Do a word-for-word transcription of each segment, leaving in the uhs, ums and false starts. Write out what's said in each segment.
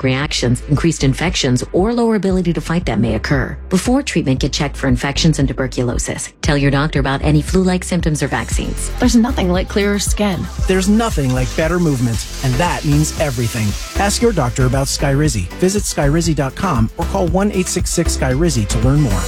reactions, increased infections, or lower ability to fight them may occur. Before treatment, get checked for infections and tuberculosis. Tell your doctor about any flu-like symptoms or vaccines. There's nothing like clearer skin. There's nothing like better movement, and that means everything. Ask your doctor about Skyrizi. Visit Skyrizi dot com or call one eight six six Skyrizi to learn more.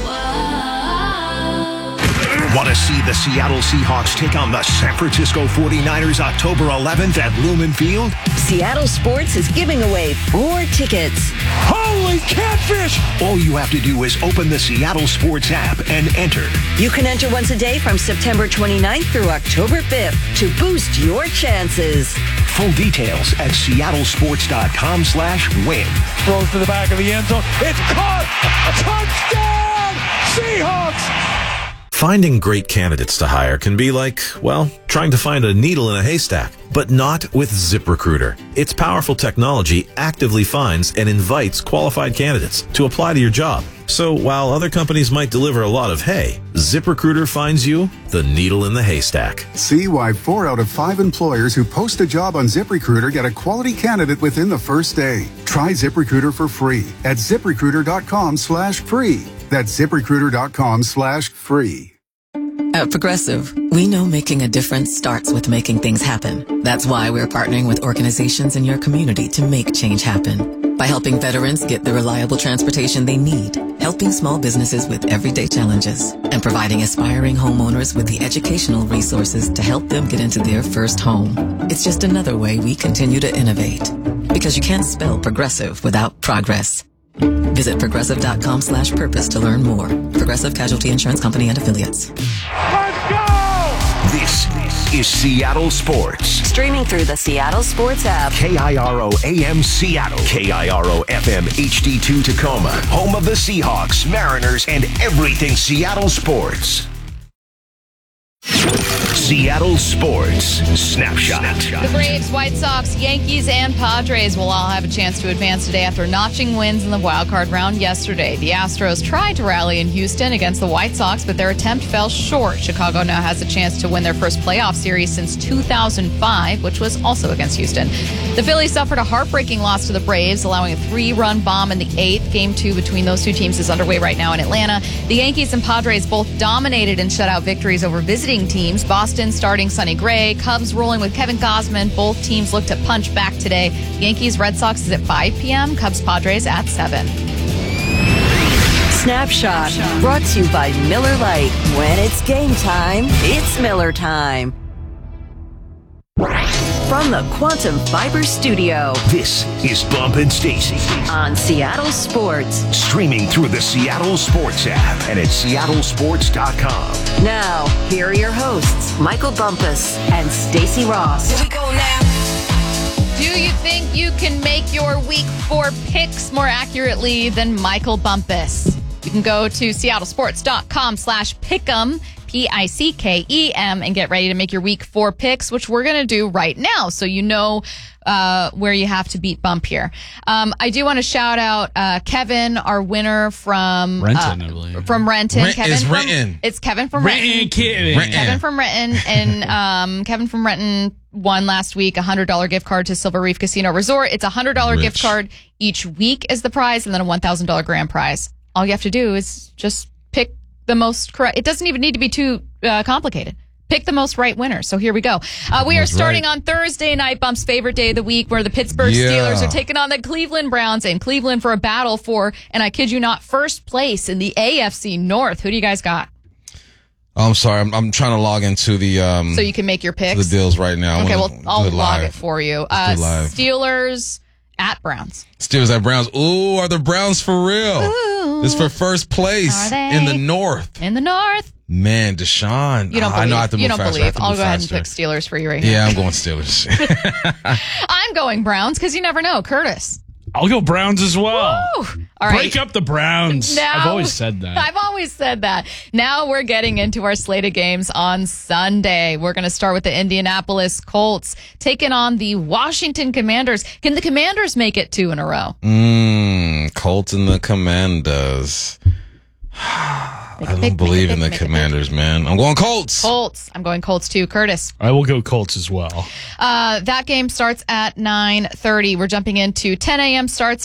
Want to see the Seattle Seahawks take on the San Francisco forty-niners October eleventh at Lumen Field? Seattle Sports is giving away four tickets. Holy catfish! All you have to do is open the Seattle Sports app and enter. You can enter once a day from September twenty-ninth through October fifth to boost your chances. Full details at seattlesports.com slash win. Throws to the back of the end zone. It's caught! Touchdown! Seahawks! Finding great candidates to hire can be like, well, trying to find a needle in a haystack, but not with ZipRecruiter. Its powerful technology actively finds and invites qualified candidates to apply to your job. So while other companies might deliver a lot of hay, ZipRecruiter finds you the needle in the haystack. See why four out of five employers who post a job on ZipRecruiter get a quality candidate within the first day. Try ZipRecruiter for free at ZipRecruiter.com slash free. That's ZipRecruiter.com slash free. At Progressive, we know making a difference starts with making things happen. That's why we're partnering with organizations in your community to make change happen. By helping veterans get the reliable transportation they need, helping small businesses with everyday challenges, and providing aspiring homeowners with the educational resources to help them get into their first home. It's just another way we continue to innovate. Because you can't spell progressive without progress. Visit progressive.com slash purpose to learn more. Progressive Casualty Insurance Company and Affiliates. Let's go! This is Seattle Sports. Streaming through the Seattle Sports app. K I R O A M Seattle. K I R O F M H D two Tacoma. Home of the Seahawks, Mariners, and everything Seattle sports. Seattle Sports Snapshot. The Braves, White Sox, Yankees, and Padres will all have a chance to advance today after notching wins in the wildcard round yesterday. The Astros tried to rally in Houston against the White Sox, but their attempt fell short. Chicago now has a chance to win their first playoff series since two thousand five, which was also against Houston. The Phillies suffered a heartbreaking loss to the Braves, allowing a three-run bomb in the eighth. Game two between those two teams is underway right now in Atlanta. The Yankees and Padres both dominated in shutout victories over visiting teams. Boston starting Sonny Gray, Cubs rolling with Kevin Gausman. Both teams look to punch back today. Yankees Red Sox is at five p.m., Cubs Padres at seven. Snapshot brought to you by Miller Lite. When it's game time, it's Miller time. From the Quantum Fiber Studio, this is Bump and Stacy on Seattle Sports. Streaming through the Seattle Sports app and at seattle sports dot com. Now, here are your hosts, Michael Bumpus and Stacy Ross. Here we go now. Do you think you can make your week four picks more accurately than Michael Bumpus? You can go to seattle sports dot com slash pick'em. P I C K E M, and get ready to make your week four picks, which we're going to do right now. So you know uh, where you have to beat Bump here. Um, I do want to shout out uh, Kevin, our winner from Renton, uh, I believe. From Renton. Rent Kevin is from, Renton. It's Kevin from Renton. Renton, Kevin. Renton. Kevin from Renton. And um, Kevin from Renton won last week a one hundred dollars gift card to Silver Reef Casino Resort. It's a one hundred dollars gift card each week is the prize, and then a one thousand dollars grand prize. All you have to do is just pick the most correct. It doesn't even need to be too uh, complicated. Pick the most right winner. So here we go. Uh, we are starting right on Thursday night, Bump's favorite day of the week, where the Pittsburgh yeah. Steelers are taking on the Cleveland Browns in Cleveland for a battle for, and I kid you not, first place in the A F C North. Who do you guys got? Oh, I'm sorry. I'm, I'm trying to log into the um. So you can make your picks. The deals right now. Okay, well, I'll it log it for you. Uh, it live. Steelers at Browns. Steelers at Browns. Ooh, are the Browns for real? Ooh. It's for first place in the North. In the North. Man, Deshaun. You don't believe. I know I have to move you don't faster. believe. I'll go faster. ahead and pick Steelers for you right here. Yeah, I'm going Steelers. I'm going Browns because you never know. Curtis. I'll go Browns as well. Woo! All right. Break up the Browns. Now, I've always said that. I've always said that. Now we're getting into our slate of games on Sunday. We're going to start with the Indianapolis Colts taking on the Washington Commanders. Can the Commanders make it two in a row? Mmm, Colts and the Commanders. I don't pick, believe in the Commanders, pick. man. I'm going Colts. Colts. I'm going Colts too. Curtis. I will go Colts as well. Uh, that game starts at nine thirty. We're jumping into ten a.m. starts